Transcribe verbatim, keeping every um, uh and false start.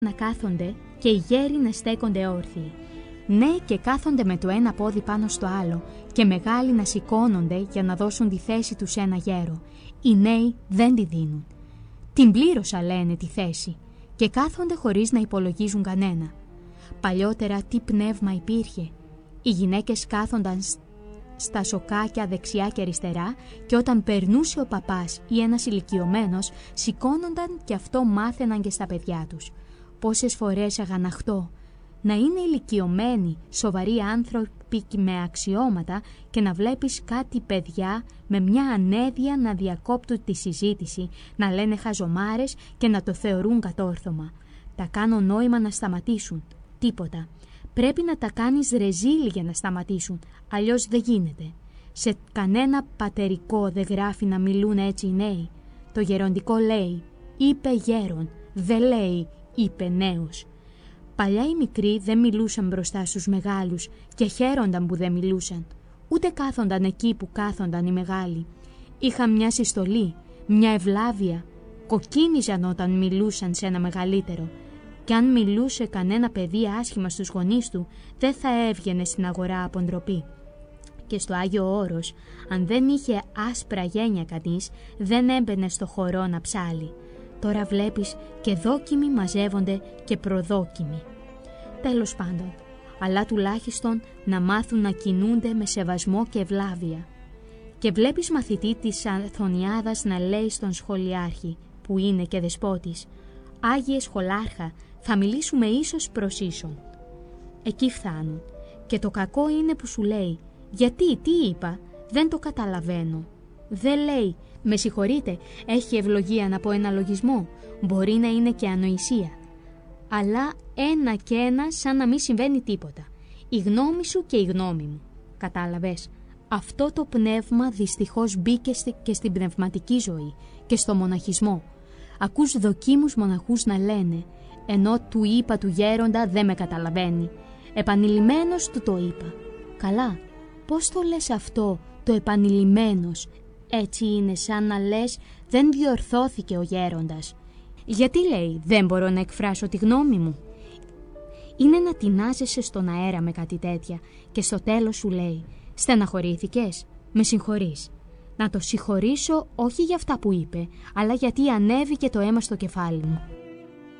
να κάθονται και οι γέροι να στέκονται όρθιοι. Νέοι και κάθονται με το ένα πόδι πάνω στο άλλο και μεγάλοι να σηκώνονται για να δώσουν τη θέση τους σε ένα γέρο. Οι νέοι δεν τη δίνουν. Την πλήρωσα, λένε, τη θέση, και κάθονται χωρίς να υπολογίζουν κανένα. Παλιότερα τι πνεύμα υπήρχε. Οι γυναίκες κάθονταν στα σοκάκια δεξιά και αριστερά και όταν περνούσε ο παπάς ή ένας ηλικιωμένος σηκώνονταν και αυτό μάθαιναν και στα παιδιά τους. Πόσες φορές αγαναχτώ να είναι ηλικιωμένοι, σοβαροί άνθρωποι με αξιώματα και να βλέπεις κάτι παιδιά με μια ανέδεια να διακόπτουν τη συζήτηση, να λένε χαζομάρες και να το θεωρούν κατόρθωμα. Τα κάνω νόημα να σταματήσουν. Τίποτα. Πρέπει να τα κάνεις ρεζίλ για να σταματήσουν, αλλιώς δεν γίνεται. Σε κανένα πατερικό δεν γράφει να μιλούν έτσι οι νέοι. Το γεροντικό λέει, είπε γέρον, δεν λέει, είπε νέος. Παλιά οι μικροί δεν μιλούσαν μπροστά στους μεγάλους και χαίρονταν που δεν μιλούσαν. Ούτε κάθονταν εκεί που κάθονταν οι μεγάλοι. Είχαν μια συστολή, μια ευλάβεια. Κοκκίνιζαν όταν μιλούσαν σε ένα μεγαλύτερο. Κι αν μιλούσε κανένα παιδί άσχημα στους γονείς του, δεν θα έβγαινε στην αγορά από ντροπή. Και στο Άγιο Όρος, αν δεν είχε άσπρα γένια κανείς, δεν έμπαινε στο χορό να ψάλει. Τώρα βλέπεις και δόκιμοι μαζεύονται και προδόκιμοι. Τέλος πάντων, αλλά τουλάχιστον να μάθουν να κινούνται με σεβασμό και ευλάβεια. Και βλέπεις μαθητή της Αθωνιάδας να λέει στον σχολιάρχη, που είναι και δεσπότης, «Άγιε σχολάρχα, θα μιλήσουμε ίσως προς ίσον». Εκεί φτάνουν. Και το κακό είναι που σου λέει, «Γιατί, τι είπα, δεν το καταλαβαίνω». Δεν λέει, «Με συγχωρείτε, έχει ευλογία να πω ένα λογισμό». Μπορεί να είναι και ανοησία. Αλλά ένα και ένα σαν να μην συμβαίνει τίποτα. Η γνώμη σου και η γνώμη μου. Κατάλαβες. Αυτό το πνεύμα δυστυχώς μπήκε και στην πνευματική ζωή και στο μοναχισμό. Ακούς δοκίμους μοναχούς να λένε, ενώ του είπα του γέροντα δεν με καταλαβαίνει. Επανειλημμένος του το είπα. Καλά, πώς το λες αυτό το επανειλημμένος? Έτσι είναι σαν να λες δεν διορθώθηκε ο γέροντας. Γιατί λέει δεν μπορώ να εκφράσω τη γνώμη μου? Είναι να τεινάζεσαι στον αέρα με κάτι τέτοια και στο τέλος σου λέει στεναχωρήθηκες, με συγχωρείς. Να το συγχωρήσω όχι για αυτά που είπε, αλλά γιατί ανέβηκε το αίμα στο κεφάλι μου.